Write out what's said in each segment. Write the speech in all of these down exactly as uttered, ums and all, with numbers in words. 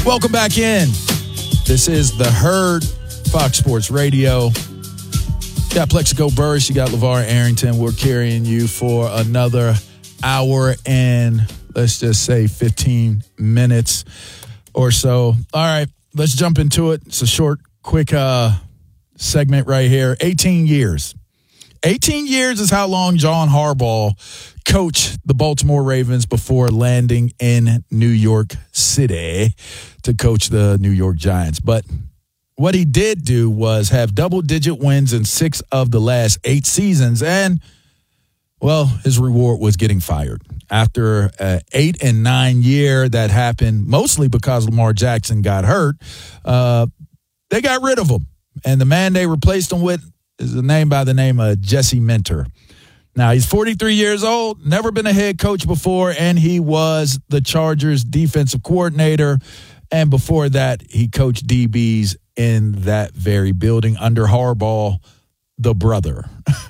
Welcome back in. This is The Herd, Fox Sports Radio. You got Plexico Burris, you got LeVar Arrington. We're carrying you for another hour and let's just say fifteen minutes or so. All right, let's jump into it. It's a short, quick uh, segment right here. eighteen years. eighteen years is how long John Harbaugh coached the Baltimore Ravens before landing in New York City to coach the New York Giants. But what he did do was have double-digit wins in six of the last eight seasons, and, well, his reward was getting fired. After an eight and nine year that happened mostly because Lamar Jackson got hurt, uh, they got rid of him. And the man they replaced him with is a name by the name of Jesse Minter. Now, he's forty-three years old, never been a head coach before, and he was the Chargers defensive coordinator. And before that, he coached D Bs in that very building under Harbaugh, the brother.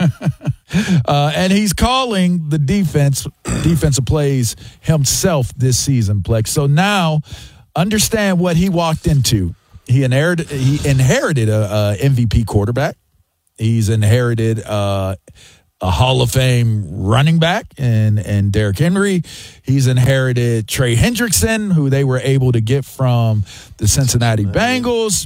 uh, and he's calling the defense, defensive plays himself this season, Plex. So now, understand what he walked into. He inherited, he inherited a, a M V P quarterback. He's inherited uh, a Hall of Fame running back and and Derrick Henry. He's inherited Trey Hendrickson, who they were able to get from the Cincinnati Bengals,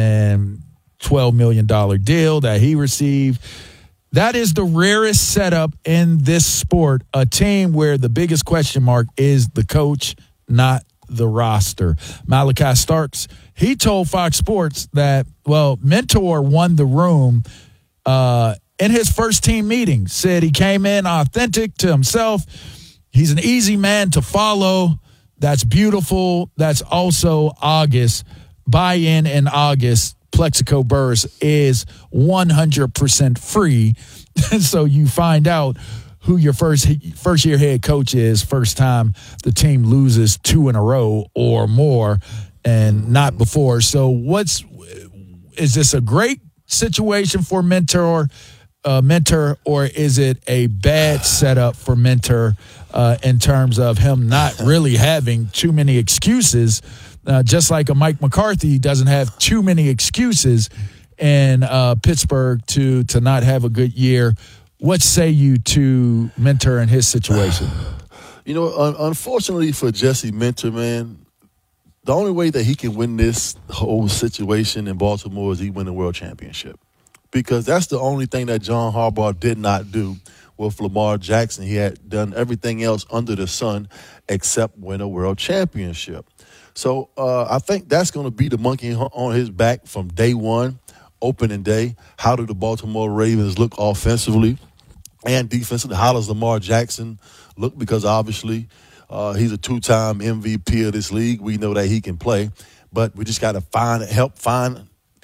and twelve million dollars deal that he received. That is the rarest setup in this sport, a team where the biggest question mark is the coach, not the roster. Malachi Starks, he told Fox Sports that, well, Mentor won the room uh, in his first team meeting, said he came in authentic to himself. He's an easy man to follow. That's beautiful. That's also August. Buy-in in August. Plexico Burris is one hundred percent free. So you find out who your first first year head coach is first time the team loses two in a row or more and not before. So what's is this a great situation for Mentor uh, Mentor or is it a bad setup for Mentor uh, in terms of him not really having too many excuses? Uh, just like a Mike McCarthy doesn't have too many excuses in uh, Pittsburgh to to not have a good year. What say you to Mentor in his situation? You know, un- unfortunately for Jesse Minter, man, the only way that he can win this whole situation in Baltimore is he win the world championship. Because that's the only thing that John Harbaugh did not do with Lamar Jackson. He had done everything else under the sun except win a world championship. So uh, I think that's going to be the monkey on his back from day one, opening day. How do the Baltimore Ravens look offensively and defensively? How does Lamar Jackson look? Because obviously uh, he's a two-time M V P of this league. We know that he can play, but we just got to find help find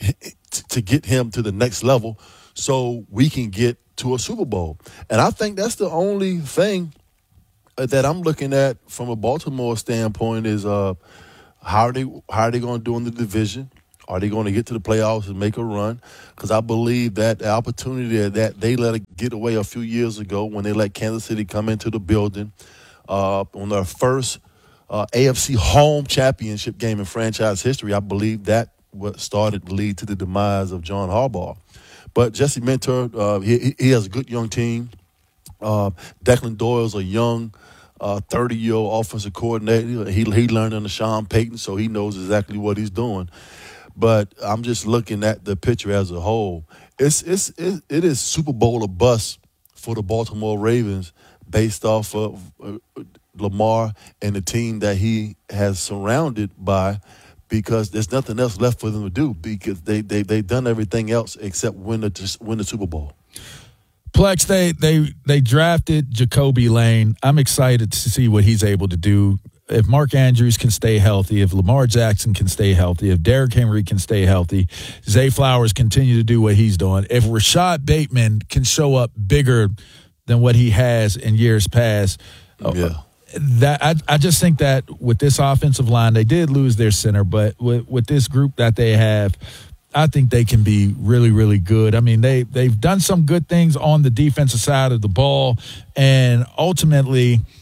to get him to the next level so we can get to a Super Bowl. And I think that's the only thing that I'm looking at from a Baltimore standpoint is uh, how are they how are they going to do in the division? Are they going to get to the playoffs and make a run? Because I believe that the opportunity that they let it get away a few years ago when they let Kansas City come into the building uh, on their first uh, A F C home championship game in franchise history, I believe that what started to lead to the demise of John Harbaugh. But Jesse Minter, uh, he, he has a good young team. Uh, Declan Doyle's a young Uh, thirty-year-old offensive coordinator. He he learned under Sean Payton, so he knows exactly what he's doing. But I'm just looking at the picture as a whole. It's it's it, it is Super Bowl or bust for the Baltimore Ravens based off of uh, Lamar and the team that he has surrounded by, because there's nothing else left for them to do because they they they've done everything else except win the win the Super Bowl. Plex, they they they drafted Jacoby Lane. I'm excited to see what he's able to do. If Mark Andrews can stay healthy, if Lamar Jackson can stay healthy, if Derrick Henry can stay healthy, Zay Flowers continue to do what he's doing, if Rashad Bateman can show up bigger than what he has in years past, yeah. uh, that I, I just think that with this offensive line, they did lose their center, but with, with this group that they have, I think they can be really, really good. I mean, they, they've done some good things on the defensive side of the ball, and ultimately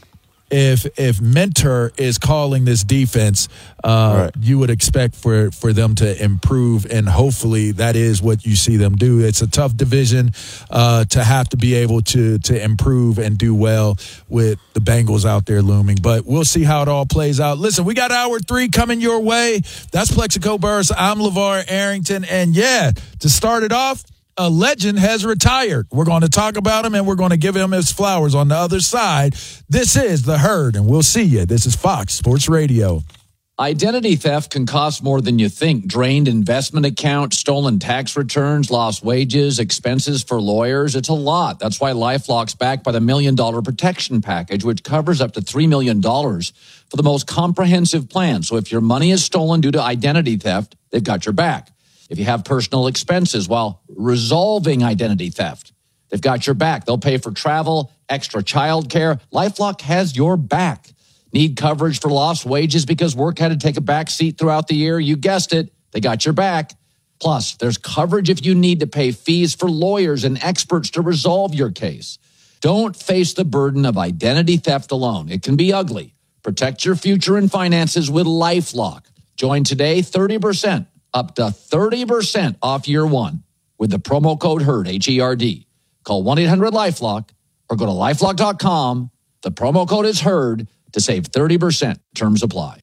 if if Mentor is calling this defense, uh, right. you would expect for, for them to improve, and hopefully that is what you see them do. It's a tough division uh, to have to be able to to improve and do well with the Bengals out there looming. But we'll see how it all plays out. Listen, we got hour three coming your way. That's Plexico Burris. I'm LeVar Arrington. And, yeah, to start it off, a legend has retired. We're going to talk about him, and we're going to give him his flowers on the other side. This is The Herd, and we'll see you. This is Fox Sports Radio. Identity theft can cost more than you think. Drained investment accounts, stolen tax returns, lost wages, expenses for lawyers. It's a lot. That's why LifeLock's backed by the Million Dollar Protection Package, which covers up to three million dollars for the most comprehensive plan. So if your money is stolen due to identity theft, they've got your back. If you have personal expenses while resolving identity theft, they've got your back. They'll pay for travel, extra child care. LifeLock has your back. Need coverage for lost wages because work had to take a back seat throughout the year? You guessed it. They got your back. Plus, there's coverage if you need to pay fees for lawyers and experts to resolve your case. Don't face the burden of identity theft alone. It can be ugly. Protect your future and finances with LifeLock. Join today, thirty percent. Up to thirty percent off year one with the promo code HERD, H E R D. Call one eight hundred LifeLock or go to LifeLock dot com. The promo code is HERD to save thirty percent. Terms apply.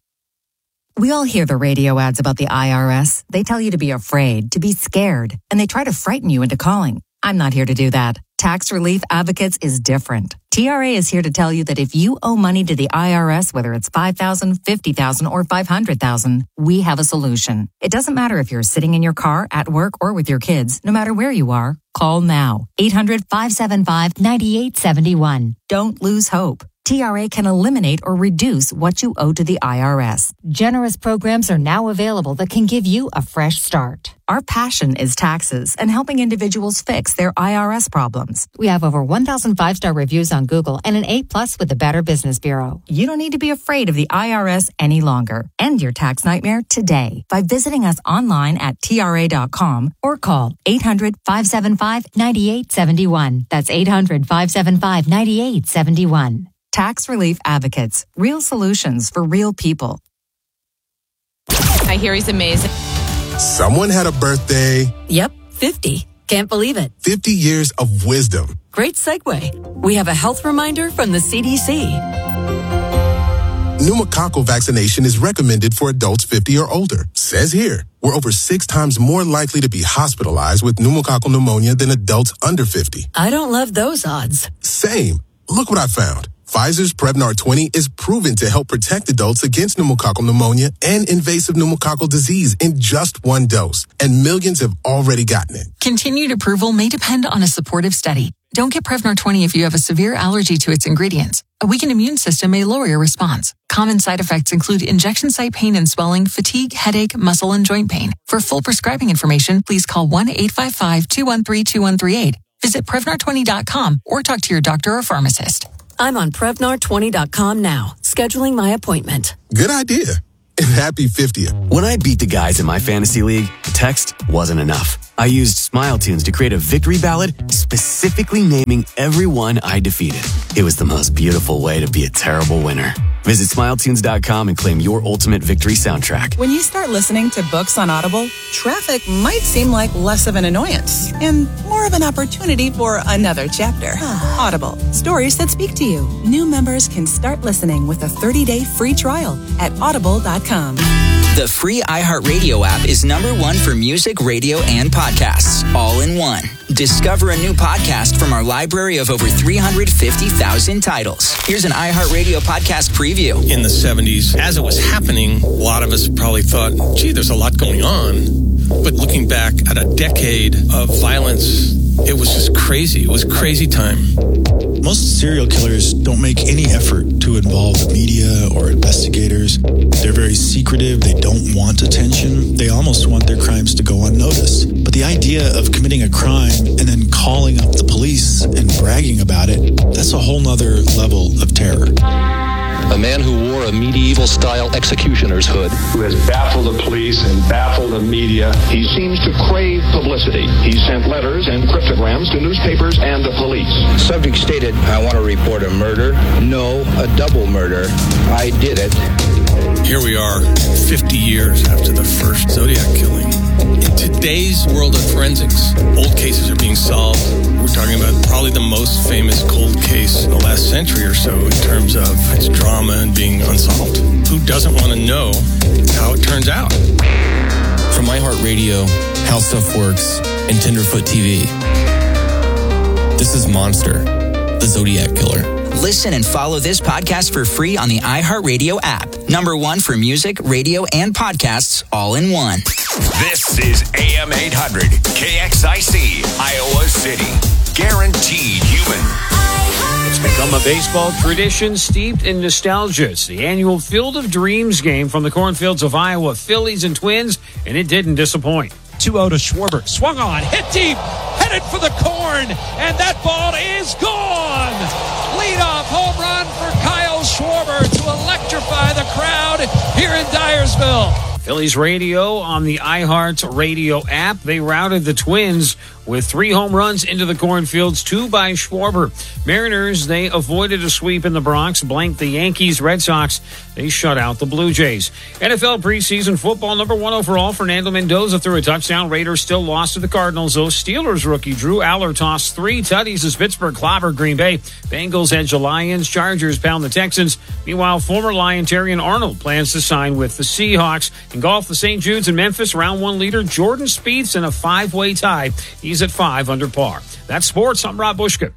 We all hear the radio ads about the I R S. They tell you to be afraid, to be scared, and they try to frighten you into calling. I'm not here to do that. Tax Relief Advocates is different. T R A is here to tell you that if you owe money to the I R S, whether it's five thousand dollars, fifty thousand dollars, or five hundred thousand dollars, we have a solution. It doesn't matter if you're sitting in your car, at work, or with your kids. No matter where you are, call now. eight hundred, five seven five, nine eight seven one. Don't lose hope. T R A can eliminate or reduce what you owe to the I R S. Generous programs are now available that can give you a fresh start. Our passion is taxes and helping individuals fix their I R S problems. We have over one thousand five-star reviews on Google and an A plus with the Better Business Bureau. You don't need to be afraid of the I R S any longer. End your tax nightmare today by visiting us online at T R A dot com or call eight hundred, five seven five, nine eight seven one. That's eight hundred, five seven five, nine eight seven one. Tax Relief Advocates. Real solutions for real people. I hear he's amazing. Someone had a birthday. Yep, fifty. Can't believe it. fifty years of wisdom. Great segue. We have a health reminder from the C D C. Pneumococcal vaccination is recommended for adults fifty or older. Says here, we're over six times more likely to be hospitalized with pneumococcal pneumonia than adults under fifty. I don't love those odds. Same. Look what I found. Pfizer's Prevnar twenty is proven to help protect adults against pneumococcal pneumonia and invasive pneumococcal disease in just one dose, and millions have already gotten it. Continued approval may depend on a supportive study. Don't get Prevnar twenty if you have a severe allergy to its ingredients. A weakened immune system may lower your response. Common side effects include injection site pain and swelling, fatigue, headache, muscle, and joint pain. For full prescribing information, please call one eight five five, two one three, two one three eight. Visit Prevnar twenty dot com or talk to your doctor or pharmacist. I'm on Prevnar twenty dot com now, scheduling my appointment. Good idea. And happy fiftieth. When I beat the guys in my fantasy league, text wasn't enough. I used Smile Tunes to create a victory ballad specifically naming everyone I defeated. It was the most beautiful way to be a terrible winner. Visit smile tunes dot com and claim your ultimate victory soundtrack. When you start listening to books on Audible, traffic might seem like less of an annoyance and more of an opportunity for another chapter. Audible, stories that speak to you. New members can start listening with a thirty-day free trial at audible dot com. The free iHeartRadio app is number one for music, radio, and podcasts, all in one. Discover a new podcast from our library of over three hundred fifty thousand titles. Here's an iHeartRadio podcast preview. In the seventies, as it was happening, a lot of us probably thought, gee, there's a lot going on. But looking back at a decade of violence, it was just crazy. It was crazy time. Most serial killers don't make any effort to involve the media or investigators. They're very secretive. They don't want attention. They almost want their crimes to go unnoticed. But the idea of committing a crime and then calling up the police and bragging about it, that's a whole nother level of terror. A man who wore a medieval-style executioner's hood. Who has baffled the police and baffled the media. He seems to crave publicity. He sent letters and cryptograms to newspapers and the police. Subject stated, I want to report a murder. No, a double murder. I did it. Here we are, fifty years after the first Zodiac killing. In today's world of forensics, old cases are being solved. We're talking about probably the most famous cold case in the last century or so in terms of its drama and being unsolved. Who doesn't want to know how it turns out? From iHeartRadio, How Stuff Works, and Tenderfoot T V, this is Monster, the Zodiac Killer. Listen and follow this podcast for free on the iHeartRadio app. Number one for music, radio, and podcasts all in one. This is A M eight hundred, K X I C, Iowa City. Guaranteed human. It's become a baseball tradition steeped in nostalgia. It's the annual Field of Dreams game from the cornfields of Iowa, Phillies and Twins, and it didn't disappoint. two oh to Schwarber. Swung on, hit deep, headed for the corn, and that ball is gone. Leadoff home run for Kyle Schwarber to electrify the crowd here in Dyersville. Phillies radio on the iHeart Radio app. They routed the Twins with three home runs into the cornfields, two by Schwarber. Mariners, they avoided a sweep in the Bronx, blanked the Yankees. Red Sox, they shut out the Blue Jays. N F L preseason football, number one overall, Fernando Mendoza threw a touchdown. Raiders still lost to the Cardinals, though. Steelers rookie Drew Aller tossed three tutties as Pittsburgh clobbered Green Bay. Bengals edge the Lions. Chargers pound the Texans. Meanwhile, former Lion Terrion Arnold plans to sign with the Seahawks. In golf, the Saint Jude's in Memphis, round one leader Jordan Spieth's in a five-way tie. He's at five under par. That's sports. I'm Rob Bushka.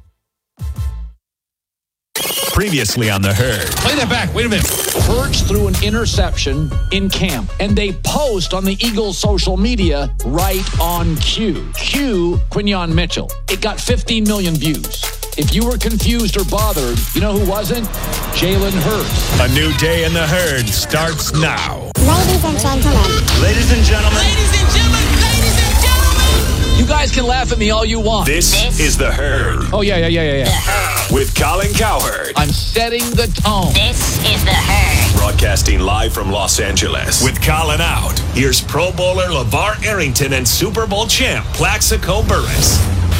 Previously on The Herd. Play that back. Wait a minute. Hurts threw an interception in camp, and they post on the Eagles' social media right on cue. Cue Quinyon Mitchell. It got fifteen million views. If you were confused or bothered, you know who wasn't? Jalen Hurts. A new day in The Herd starts now. Ladies and gentlemen. Ladies and gentlemen. Ladies and gentlemen. Ladies and gentlemen. You guys can laugh at me all you want. This, this is The Herd. Oh, yeah, yeah, yeah, yeah, yeah. With Colin Cowherd. I'm setting the tone. This is The Herd. Broadcasting live from Los Angeles. With Colin out, here's Pro Bowler LeVar Arrington and Super Bowl champ Plaxico Burress.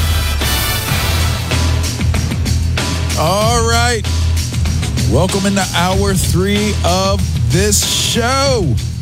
All right. Welcome into hour three of this show.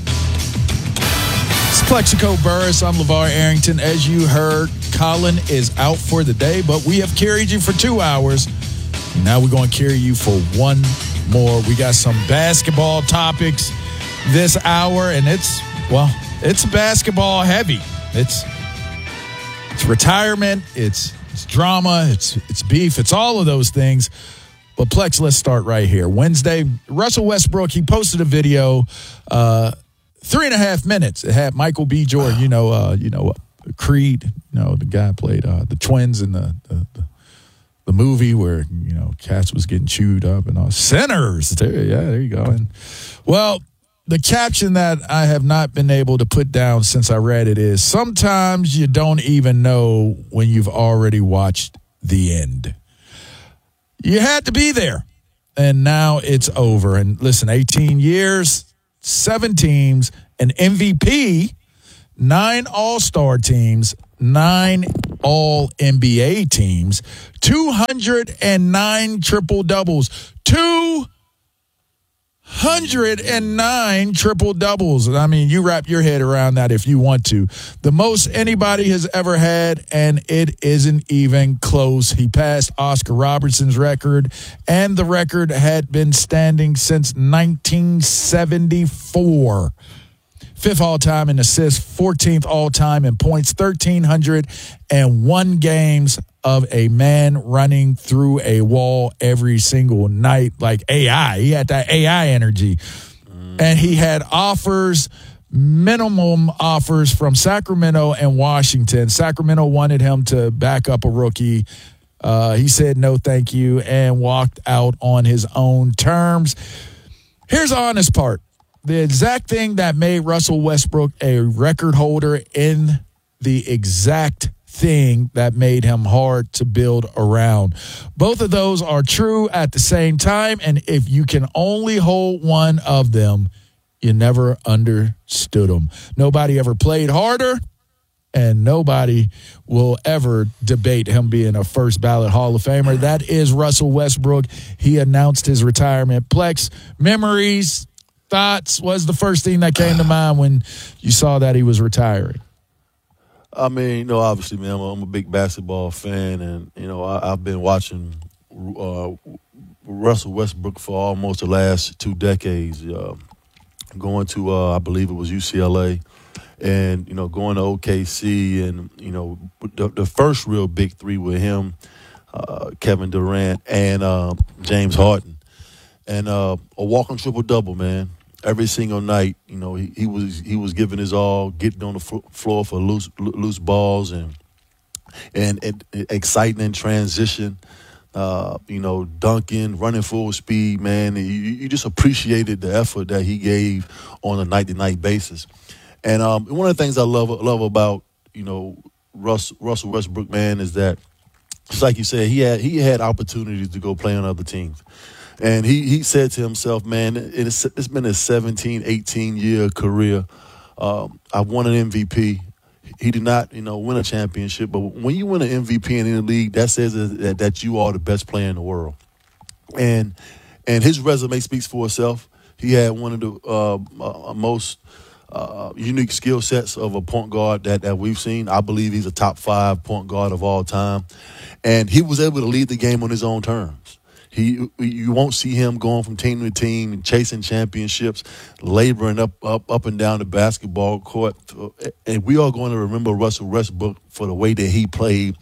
It's Plaxico Burress. I'm LeVar Arrington. As you heard, Colin is out for the day, but we have carried you for two hours. Now we're going to carry you for one more. We got some basketball topics this hour, and it's, well, it's basketball heavy. It's it's retirement. It's it's drama. It's it's beef. It's all of those things. But Plex, let's start right here. Wednesday, Russell Westbrook, he posted a video, uh, three and a half minutes. It had Michael B. Jordan, you know, uh, you know, Creed, you know, the guy played uh, the twins in the, the, the the movie where, you know, Cats was getting chewed up and all. Sinners. There, yeah, there you go. And well, the caption that I have not been able to put down since I read it is, sometimes you don't even know when you've already watched the end. You had to be there, and now it's over. And listen, eighteen years, seven teams, an M V P, nine All-Star teams, nine All-N B A teams, two hundred nine triple-doubles, two hundred nine triple-doubles. I mean, you wrap your head around that if you want to. The most anybody has ever had, and it isn't even close. He passed Oscar Robertson's record, and the record had been standing since nineteen seventy-four. Fifth all-time in assists, fourteenth all-time in points, one thousand three hundred one games of a man running through a wall every single night like A I. He had that A I energy. Mm. And he had offers, minimum offers from Sacramento and Washington. Sacramento wanted him to back up a rookie. Uh, he said no thank you and walked out on his own terms. Here's the honest part. The exact thing that made Russell Westbrook a record holder in the exact thing that made him hard to build around. Both of those are true at the same time, and if you can only hold one of them, you never understood them. Nobody ever played harder, and nobody will ever debate him being a first ballot Hall of Famer. That is Russell Westbrook. He announced his retirement. Plex, memories, thoughts, was the first thing that came to mind when you saw that he was retiring? I mean, you know, obviously, man, I'm a, I'm a big basketball fan, and, you know, I, I've been watching uh, Russell Westbrook for almost the last two decades, uh, going to, uh, I believe it was U C L A, and, you know, going to O K C, and, you know, the, the first real big three with him, uh, Kevin Durant, and uh, James Harden. And uh, a walking triple-double, man. Every single night, you know, he, he was he was giving his all, getting on the f- floor for loose loose balls and and, and exciting in transition, uh, you know, dunking, running full speed, man. You, you just appreciated the effort that he gave on a night-to-night basis. And um, one of the things I love love about, you know, Russ, Russell Westbrook, man, is that, just like you said, he had he had opportunities to go play on other teams. And he, he said to himself, man, it's, it's been a seventeen, eighteen-year career. Um, I won an M V P. He did not, you know, win a championship. But when you win an M V P in the league, that says that, that you are the best player in the world. And and his resume speaks for itself. He had one of the uh, uh, most uh, unique skill sets of a point guard that, that we've seen. I believe he's a top five point guard of all time. And he was able to lead the game on his own terms. He, you won't see him going from team to team, chasing championships, laboring up, up, up and down the basketball court. And we are going to remember Russell Westbrook for the way that he played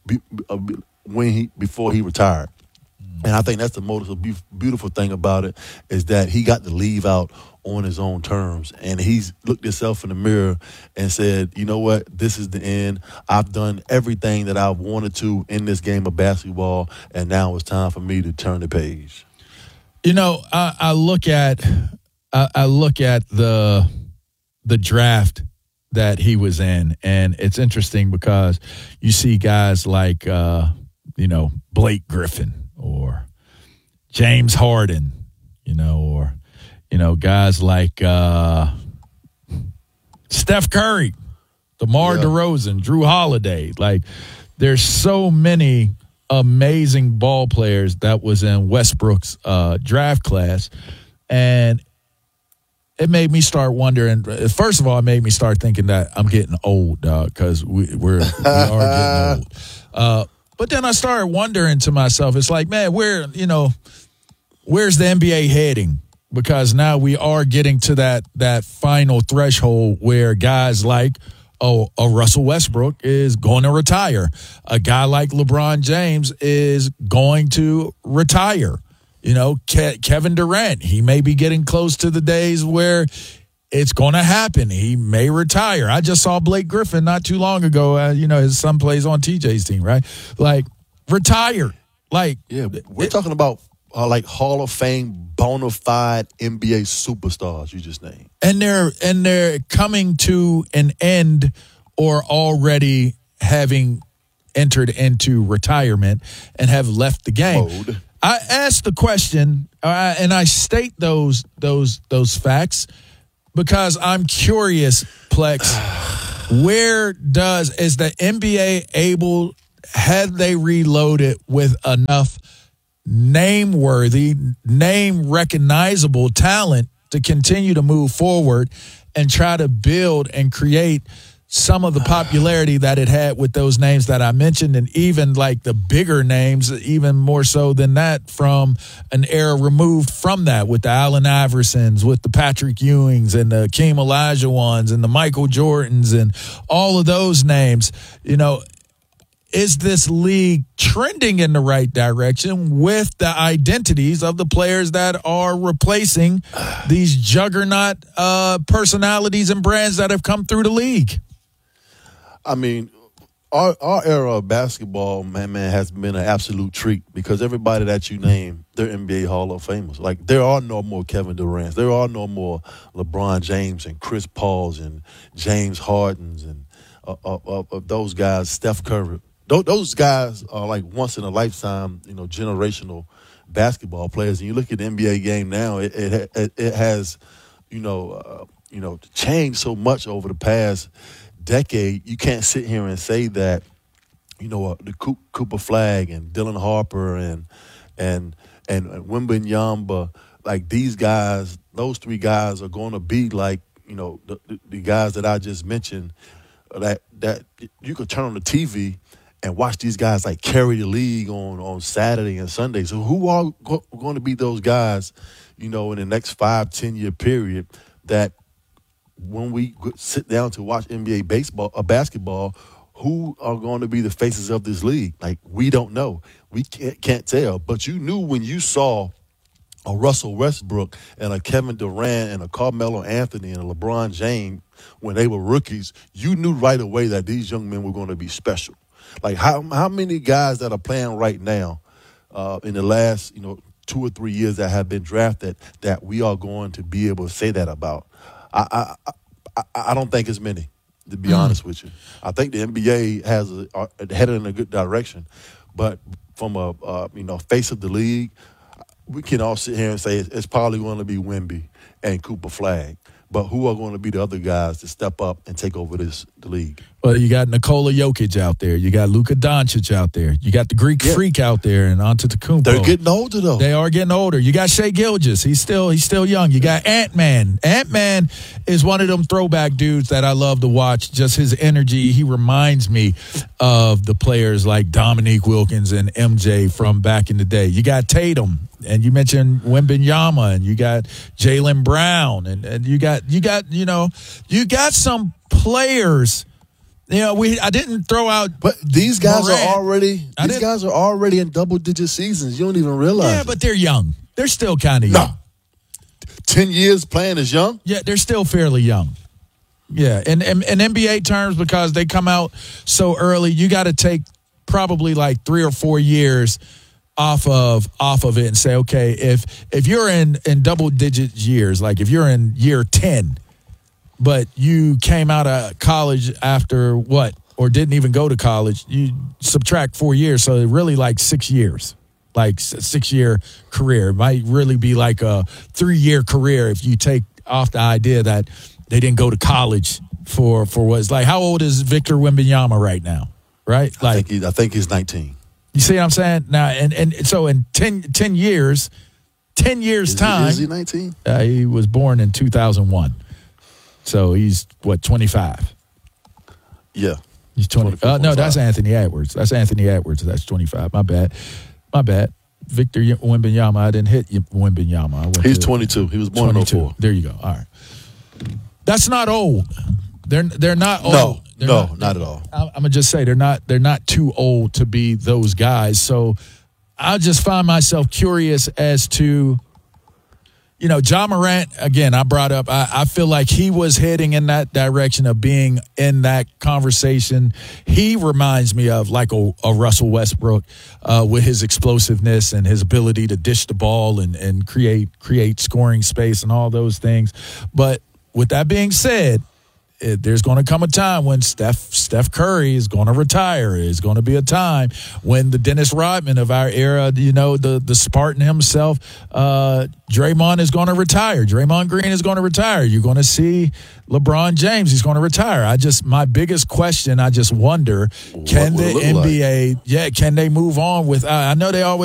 when he before he retired. And I think that's the most beautiful thing about it, is that he got to leave out on his own terms. And he's looked himself in the mirror and said, you know what, this is the end. I've done everything that I've wanted to in this game of basketball, and now it's time for me to turn the page. You know, I, I look at I, I look at the the draft that he was in, and it's interesting because you see guys like, uh, you know, Blake Griffin or James Harden, you know, or, you know, guys like uh, Steph Curry, DeMar yeah. DeRozan, Drew Holiday. Like, there's so many amazing ball players that was in Westbrook's uh, draft class. And it made me start wondering. First of all, it made me start thinking that I'm getting old, dog, because we, we're, we are getting old. Uh, but then I started wondering to myself, it's like, man, where, you know, where's the N B A heading? Because now we are getting to that that final threshold where guys like, oh, a Russell Westbrook is going to retire. A guy like LeBron James is going to retire. You know, Ke- Kevin Durant, he may be getting close to the days where it's going to happen. He may retire. I just saw Blake Griffin not too long ago. Uh, you know, his son plays on T J's team, right? Like, retire. Like, yeah, we're it, talking about uh, like Hall of Fame, bona fide N B A superstars you just named, and they're and they're coming to an end or already having entered into retirement and have left the game. Mode. I asked the question, uh, and I state those those those facts because I'm curious, Plex. Where does is the N B A able? Had they reloaded with enough name-worthy, name-recognizable talent to continue to move forward and try to build and create some of the popularity that it had with those names that I mentioned, and even like the bigger names, even more so than that, from an era removed from that, with the Allen Iversons, with the Patrick Ewings and the Hakeem Olajuwons and the Michael Jordans and all of those names. You know, is this league trending in the right direction with the identities of the players that are replacing these juggernaut uh, personalities and brands that have come through the league? I mean, our our era of basketball, man, man, has been an absolute treat because everybody that you name, they're N B A Hall of Famers. Like, there are no more Kevin Durant's. There are no more LeBron James and Chris Pauls and James Hardens and of, of, of those guys, Steph Curry. Those, those guys are like once in a lifetime, you know, generational basketball players. And you look at the N B A game now, it it, it has, you know, uh, you know, changed so much over the past decade. You can't sit here and say that, you know, uh, the Cooper Flag and Dylan Harper and and and, and Wembanyama, like these guys, those three guys are going to be like, you know, the, the, the guys that I just mentioned. That that you could turn on the T V and watch these guys like carry the league on, on Saturday and Sunday. So who are go- going to be those guys, you know, in the next five, ten year period that when we sit down to watch N B A baseball or basketball, who are going to be the faces of this league? Like, we don't know. We can't, can't tell. But you knew when you saw a Russell Westbrook and a Kevin Durant and a Carmelo Anthony and a LeBron James when they were rookies, you knew right away that these young men were going to be special. Like, how how many guys that are playing right now uh, in the last, you know, two or three years that have been drafted that we are going to be able to say that about? I I I, I don't think it's many, to be mm. honest with you. I think the N B A has a, are headed in a good direction, but from a uh, you know face of the league, we can all sit here and say it's, it's probably going to be Wemby and Cooper Flag. But who are going to be the other guys to step up and take over this the league? Well, you got Nikola Jokic out there. You got Luka Doncic out there. You got the Greek yeah. Freak out there and Antetokounmpo. They're getting older, though. They are getting older. You got Shai Gilgeous. He's still he's still young. You got Ant-Man. Ant-Man is one of them throwback dudes that I love to watch. Just his energy. He reminds me of the players like Dominique Wilkins and M J from back in the day. You got Tatum. And you mentioned Wembanyama, and you got Jaylen Brown, and, and you got you got you know you got some players. You know, we I didn't throw out, but these guys Morant. are already these guys are already in double digit seasons. You don't even realize. Yeah, it. but they're young. They're still kind of young. No, ten years playing as young. Yeah, they're still fairly young. Yeah, and in, in N B A terms, because they come out so early, you got to take probably like three or four years off of off of it and say, okay, if if you're in, in double digit years, like if you're in year ten, but you came out of college after what, or didn't even go to college, you subtract four years, so it really like six years, like six year career. It might really be like a three year career if you take off the idea that they didn't go to college for for what's like. How old is Victor Wembanyama right now? Right, like I think, he, I think he's nineteen. You see what I'm saying? Now, and, and so in ten, ten years, ten years is time. He, is he nineteen? Uh, he was born in two thousand one. So he's, what, twenty-five? Yeah. He's twenty. Uh, no, that's Anthony Edwards. That's Anthony Edwards. That's twenty-five. My bad. My bad. Victor Wembanyama. I didn't hit Wembanyama. I went he's to, twenty-two. He was born in oh four. There you go. All right. That's not old. Th're they're not old. No. They're no, not, not at all. I'm gonna just say they're not they're not too old to be those guys. So I just find myself curious as to, you know, Ja Morant, again, I brought up, I, I feel like he was heading in that direction of being in that conversation. He reminds me of like a, a Russell Westbrook uh, with his explosiveness and his ability to dish the ball and, and create create scoring space and all those things. But with that being said, It, there's going to come a time when Steph Steph Curry is going to retire. It's going to be a time when the Dennis Rodman of our era, you know, the, the Spartan himself, uh, Draymond is going to retire. Draymond Green is going to retire. You're going to see LeBron James. He's going to retire. I just, my biggest question, I just wonder, can the N B A, like? yeah, can they move on with, uh, I know they always